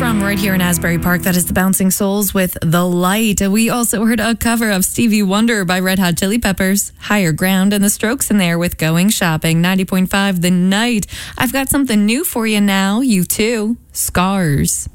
from right here in Asbury Park. That is the Bouncing Souls with The Light. We also heard a cover of Stevie Wonder by Red Hot Chili Peppers, Higher Ground, and the Strokes in there with Going Shopping. 90.5 The Night. I've got something new for you now. You too. Scars.